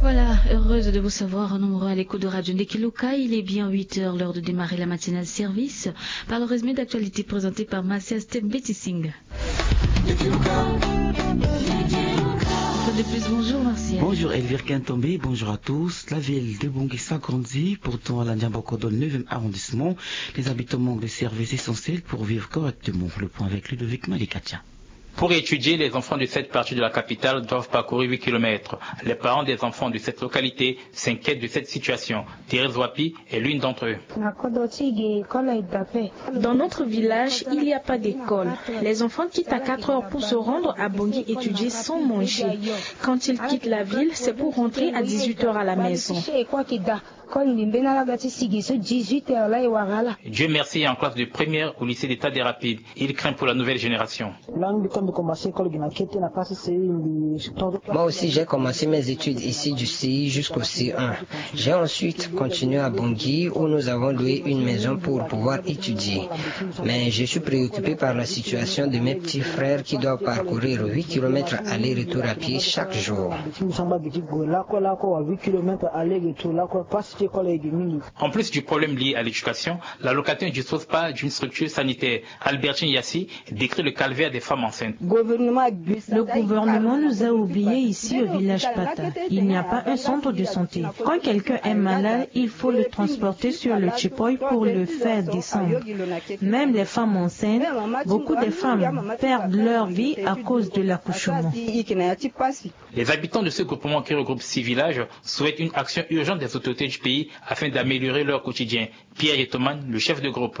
Voilà, heureuse de vous savoir nombreux à l'écoute de Radio Ndekiluka. Il est bien 8h, l'heure de démarrer la matinale service par le résumé d'actualité présenté par Marcia Stembeti-Singh. De plus, bonjour Martial. Bonjour Elvire Quintombé, bonjour à tous. La ville de Bangui s'agrandit, pourtant à la Ndiamboko dans le 9e arrondissement, les habitants manquent de services essentiels pour vivre correctement. Le point avec Ludovic Malikatia. Pour étudier, les enfants de cette partie de la capitale doivent parcourir 8 km. Les parents des enfants de cette localité s'inquiètent de cette situation. Thérèse Wapi est l'une d'entre eux. Dans notre village, il n'y a pas d'école. Les enfants quittent à 4 heures pour se rendre à Bangui étudier sans manger. Quand ils quittent la ville, c'est pour rentrer à 18 heures à la maison. Dieu merci, en classe de première au lycée d'état des Rapides. Il craint pour la nouvelle génération. Moi aussi, j'ai commencé mes études ici du CI jusqu'au C1. J'ai ensuite continué à Bangui où nous avons loué une maison pour pouvoir étudier. Mais je suis préoccupé par la situation de mes petits frères qui doivent parcourir 8 km aller-retour à pied chaque jour. En plus du problème lié à l'éducation, la localité ne dispose pas d'une structure sanitaire. Albertine Yassi décrit le calvaire des femmes enceintes. Le gouvernement nous a oubliés ici au village Pata. Il n'y a pas un centre de santé. Quand quelqu'un est malade, il faut le transporter sur le Chipoy pour le faire descendre. Même les femmes enceintes, beaucoup de femmes perdent leur vie à cause de l'accouchement. Les habitants de ce groupement qui regroupe 6 villages souhaitent une action urgente des autorités du pays afin d'améliorer leur quotidien. Pierre Yetoman, le chef de groupe.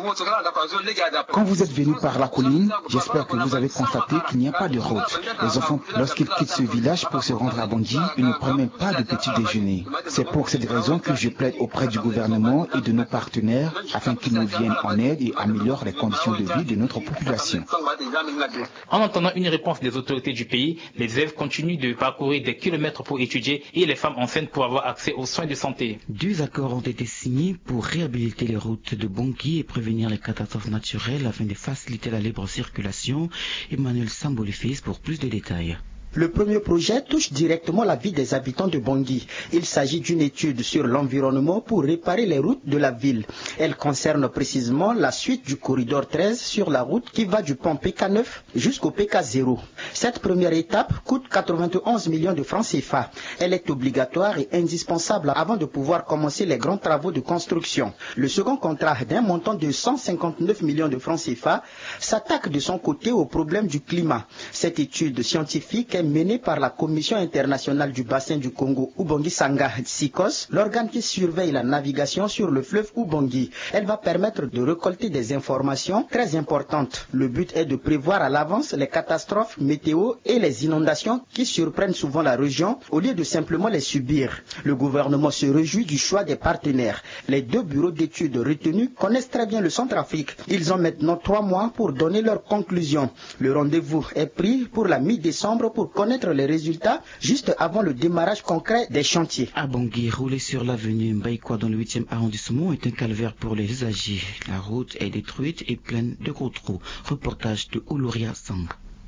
Quand vous êtes venu par la colline, j'espère que vous avez constaté qu'il n'y a pas de route. Les enfants, lorsqu'ils quittent ce village pour se rendre à Bangui, ils ne prennent même pas de petit déjeuner. C'est pour cette raison que je plaide auprès du gouvernement et de nos partenaires afin qu'ils nous viennent en aide et améliorent les conditions de vie de notre population. En entendant une réponse des autorités du pays, les élèves continuent de parcourir des kilomètres pour étudier et les femmes enceintes pour avoir accès aux soins de santé. 2 accords ont été signés pour réhabiliter les routes de Bangui et prévenir les catastrophes naturelles afin de faciliter la libre circulation. Emmanuel Sambolifis pour plus de détails. Le premier projet touche directement la vie des habitants de Bangui. Il s'agit d'une étude sur l'environnement pour réparer les routes de la ville. Elle concerne précisément la suite du corridor 13 sur la route qui va du pont PK9 jusqu'au PK0. Cette première étape coûte 91 millions de francs CFA. Elle est obligatoire et indispensable avant de pouvoir commencer les grands travaux de construction. Le second contrat d'un montant de 159 millions de francs CFA s'attaque de son côté au problème du climat. Cette étude scientifique est menée par la Commission internationale du bassin du Congo Ubangi Sanga SICOS, l'organe qui surveille la navigation sur le fleuve Ubangi. Elle va permettre de récolter des informations très importantes. Le but est de prévoir à l'avance les catastrophes météo et les inondations qui surprennent souvent la région au lieu de simplement les subir. Le gouvernement se réjouit du choix des partenaires. Les 2 bureaux d'études retenus connaissent très bien le Centrafrique. Ils ont maintenant 3 mois pour donner leurs conclusions. Le rendez-vous est pris pour la mi-décembre pour connaître les résultats juste avant le démarrage concret des chantiers. À Bangui, rouler sur l'avenue Mbaïkwa dans le 8e arrondissement est un calvaire pour les usagers. La route est détruite et pleine de gros trous. Reportage de Oloria Sang.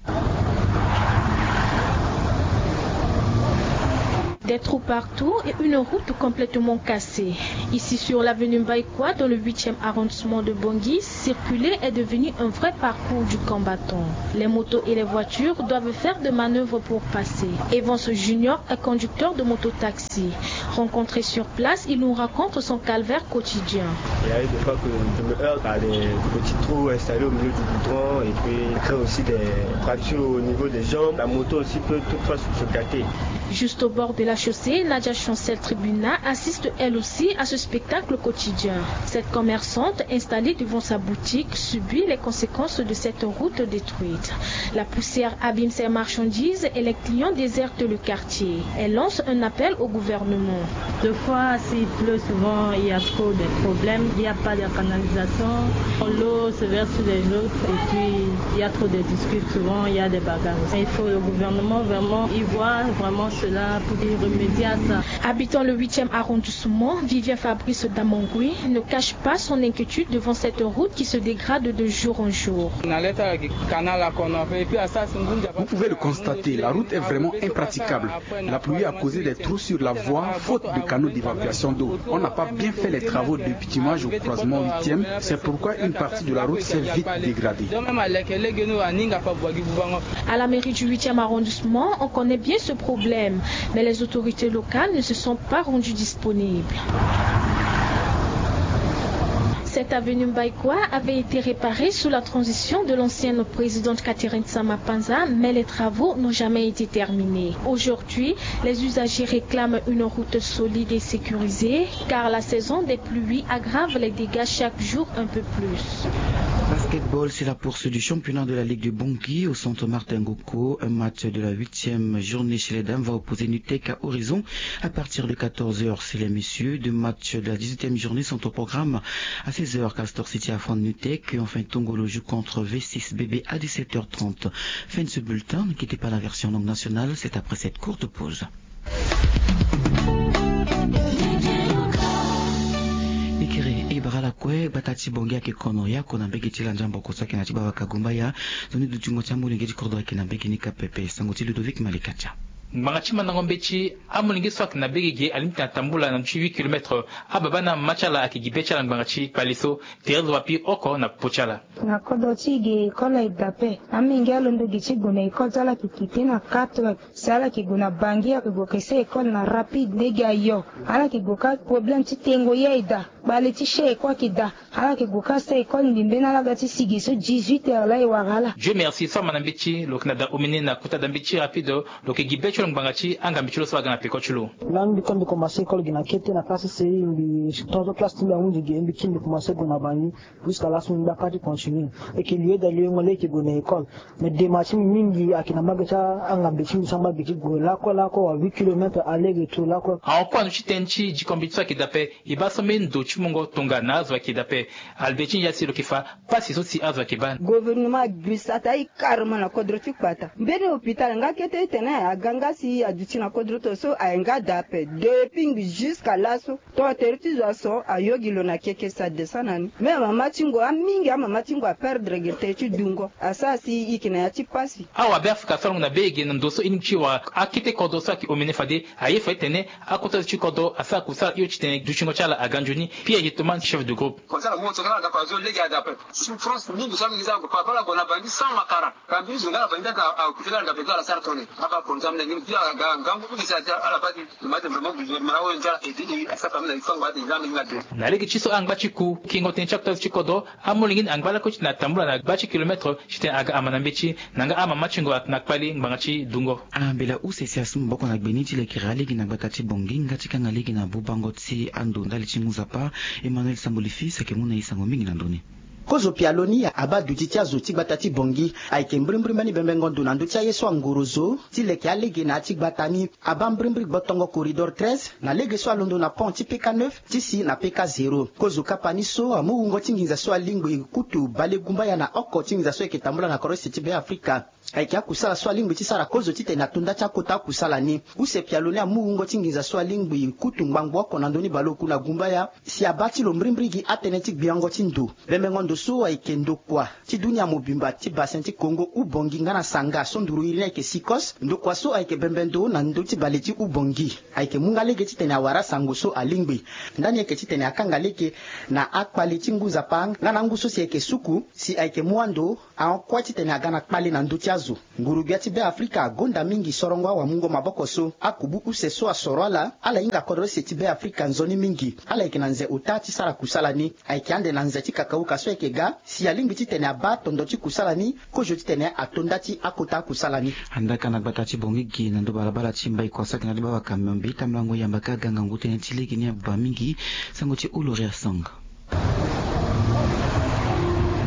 Des trous partout et une route complètement cassée. Ici sur l'avenue Mbaïkwa, dans le 8e arrondissement de Bangui, circuler est devenu un vrai parcours du combattant. Les motos et les voitures doivent faire des manœuvres pour passer. Evans Junior est conducteur de moto-taxi. Rencontré sur place, il nous raconte son calvaire quotidien. Il y a eu des fois que je me heurte à des petits trous installés au milieu du goudron et puis il crée aussi des fractures au niveau des jambes. La moto aussi peut toutefois se gâter. Juste au bord de la chaussée, Nadia Chancel Tribuna assiste elle aussi à ce spectacle quotidien. Cette commerçante installée devant sa boutique subit les conséquences de cette route détruite. La poussière abîme ses marchandises et les clients désertent le quartier. Elle lance un appel au gouvernement. Deux fois, s'il pleut souvent, il y a trop de problèmes. Il n'y a pas de canalisation. L'eau se verse sur les autres et puis il y a trop de disputes. Souvent, il y a des bagarres. Il faut le gouvernement vraiment y voir vraiment cela pour y remédier à ça. Habitant le 8e arrondissement, Vivien Fabrice Damongui ne cache pas son inquiétude devant cette route qui se dégrade de jour en jour. Vous pouvez le constater, la route est vraiment impraticable. La pluie a causé des trous sur la voie, faute de canaux d'évacuation d'eau. On n'a pas bien fait les travaux de bitumage au croisement 8e, c'est pourquoi une partie de la route s'est vite dégradée. À la mairie du 8e arrondissement, on connaît bien ce problème, mais les autorités locales ne se sont pas rendues disponibles. Cette avenue Mbaïkwa avait été réparée sous la transition de l'ancienne présidente Catherine Samapanza, mais les travaux n'ont jamais été terminés. Aujourd'hui, les usagers réclament une route solide et sécurisée, car la saison des pluies aggrave les dégâts chaque jour un peu plus. Basketball, c'est la poursuite du championnat de la Ligue de Bangui au centre Martin Ngoko. Un match de la 8e journée chez les dames va opposer Nutec à Horizon à partir de 14h. C'est les messieurs. Deux matchs de la 18e journée sont au programme. À 16h, Castor City affronte Nutec. Enfin, Tongolo joue contre V6 BB à 17h30. Fin de ce bulletin. Ne quittez pas la version langue nationale. C'est après cette courte pause. Ibaralakwe batati bongia ke konoya kona mbeki tila njambo kosaki na chiba wakagumbaya zoni dutungo chambu ngeti kordo ke na mbeki ni kapepe sangoti Ludovic Malikacha. Mangachima na ngombechi amulingi swak na begege alimta tambula na 8 km ababana machala akigibecha na mbangachi paliso terezo wapi oko na pochala na kodoti ge kola idape amingi alondo gichigo na ikozala kikitina 4 sala kiguna bangia kigokese ekol na rapide nega yo ala kigoka problem titengo yeida bale tishe kwa kida ala kigoka se ekol ndimbena la gati sigiso 18h la iwagala. Dieu merci so manambichi loknada omine na kuta dambichi rapido lokigibecha Bangachi anga michulo swaga na pekochulo. Langi quand commencer école gina kete na classe série mbi toute classe timba unji gembi kindi commencer gona bani jusqu'à la semaine bakati continue et qu'il lieu d'aller ngole ki gona école mais des matchs mingi akina magacha anga bichi samba biki go la ko à 8 km aller retour la ko en quoi nous chitenchi jikombitsa kidape ibaso mendo chumongo tonga nazwa kidape albechi yasi lokifa pasi so si azwa kiban gouvernement grisata i karma na kodrotik bata mbene hôpital ngakete tena aganga si adutina kodroto so aenga dape depuis jusqu'à l'asso to tertizaso ayogilo na keke sa desanani mais mama tingo amingi mama tingo a perdre gete dungo asasi ikina ya tipasi awa bafika salongo na bege na ndoso inchiwa akite kodosa ki omene fade ayefa tene akota chikodo asa kusa yo chitene duchingo chala aganjuni pia yitoman chef de groupe konsala moto kana da kwazo lega dape souffrance mingi sana ngiza kwa pala bona bandi sans makara kambi zungala banda ka kufika da pekala sartone aba konzamna ngi pia gangu kisa ala badi mate vraiment gouvernement wa njala edini asa kamna ifanga badi ngambi ngade na legi chiso angba chiku kingo ten chapter chikodo amulingin angbala ko na tambula na bachi kilometre chite aga amanambechi nanga ama machingo na kpali ngangachi dungo ambela usesi asumbo na gbeniti le kirali gina batati bonginga tikanga legi na bubangoti ando ndali chinguza pa Emmanuel Sambolifi sekemuna isango mingi na ndoni kozo pialoni ya abadu titia zoti batati bongi aike mbrimbre mani bembengondo na ndotia yeso ngorozo ti leke alege na ti batani abambrimbri botongo corridor 13 na lege so alondo na pont ti PK9 ti si na PK0 kozo kapani so amu ngo tinginza so alingwe kutu bale gumba ya na oko tinginza so eketambula na korosi ti be Afrika aike akusala so alingwe ti sara kozo ti te na tunda cha kota kusala ni use pialoni amu ngo tinginza so alingwe kutu ngbango oko na ndoni baloku na gumba ya si abati lo mbrimbre gi atenetik biango ti ndo bembengondo so aike ndokwa ti dunia mobimba ti bassin ti Congo ubongi ngana sanga so nduru irina aike sikos ndokwa so aike bembendo na ndo ti bale ti ubongi aike mungalege ti tene awara sango so alingbe ndani aike ti tene akangalege na akpali ti nguza pang ngana nguso si aike suku si aike muando ankwa ti tene agana kpali na ndo ti azo nguru bia ti be Afrika gonda mingi sorongo wa mungo maboko so akubu use so asoro ala inga kodro se ti be Afrika nzoni mingi ala aike na nze ota ti sara kusala ni aike ande na nze ti kakauka so aike ga si alingi ti tene aba tondo ti kusalani ko jo ti tene atonda ti akota kusalani andaka na batati bongi gi na ndo balabala ti mbai kwa saki na liba wa kamembe tamlango yamba ka ganga ngutene ti legi ni ba mingi sango ti ulori asanga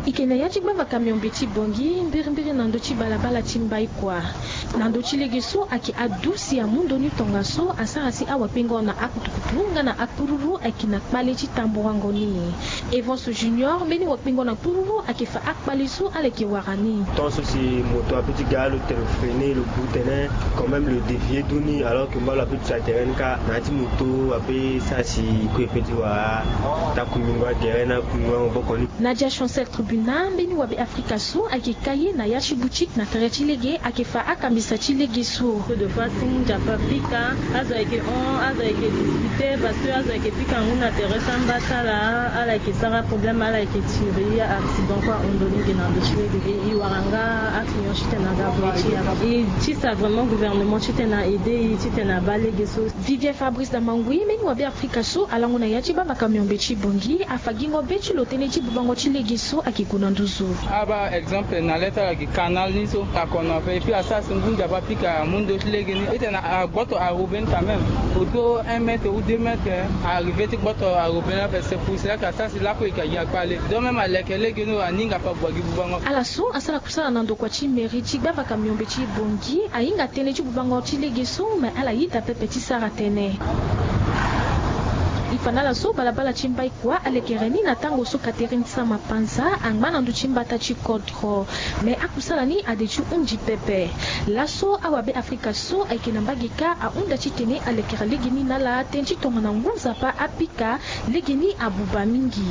ikena ya chibamba kamion beti bongi mbiri nando chibalabala chimbai kwa nando chilegeso aki adusi ya mundo ni tongaso asarasi awa pengo na akutukutunga na akpururu akina kpale chitambo wangoni Evans Junior beni wapengo na pururu akifa akpaliso aleki warani Tant aussi moto a petit gars le téléphoné le boutenin quand même le dévier duni alors que moi la petite terrain ka nati moto ape ça si ko petit wa ta kuminga gerena kuminga bokoni Nadia Chancel Tribunal beni wabe Afrika so akikaye na yachi boutique na tere chilege akifa akambisa chilege so de fois sinja papika azo eke discuter parce que azo eke pika nguna tere samba sala ala ke sara problème ala ke tiri accident kwa ondoni genando chilege i waranga action chite na gaboti et chisa vraiment gouvernement chite na aider chite na balege so Vivier Fabrice Damangui meni wabe Afrika so alango na yachi baba kamion bechi bongi afagingo bechi lotene chi bubango chilege so akikuna nduzu aba exemple na leta ki canal niso akona et puis asasi ngunja papika mundo chilege ni etena agboto a Ruben quand même auto 1 mètre ou 2 mètres arrivé ti gboto a Ruben c'est pour cela que asasi la ko ikaya pale do même alekele geno aninga pa bwagi bubango ala so asala kusala nando kwa chi mairie chi baba kamion bechi bongi ainga tene chi bubango chilege so mais ala yita pepe ti sara tene ifanala so balabala chimbai kwa alekereni na tango so Catherine Sama Panza angmana ndu chimbata chi kodro me akusala ni adechu unji pepe laso awabe Afrika so aikena mbagika a unda chitene alekera legini nala tenchi tongana nguza pa apika legini abuba mingi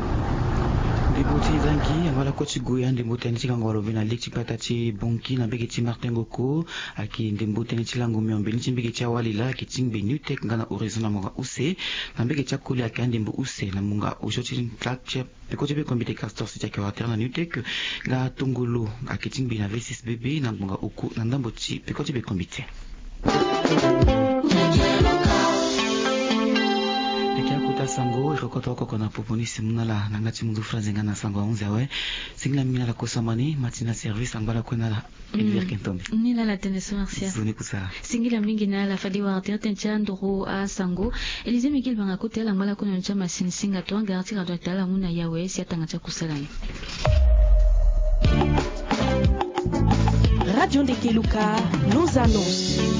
Deboti zangi angala ko chiguya ndembote ni chikangolo vina leki patachi bonki na bege chi Martin Goko aki ndembote ni chilango miombe ni chimbege cha walila ki chimbe new tech ngana horizon na munga use na bege cha kuli aki ndembo use na munga ushoti platche ko chebe kombite castor si chake water na new tech ga tungulu aki chimbe na V6 bebe na munga uku na ndambo chi ko chebe kombite sango ikokoto ko kona poponi simnala nangati mundu fraze ngana sango 11 awe singla mina la kosamani matina service ambala kona la Elvire Kentombe nila la teneso merci zoni kusala singila mingi na la fadi wa tete chandro a sango Elize Miguel banga kotela ambala kona nchama sinsinga to ngati ka tala muna yawe si atanga cha kusalani Radio Ndekeluka nous annonce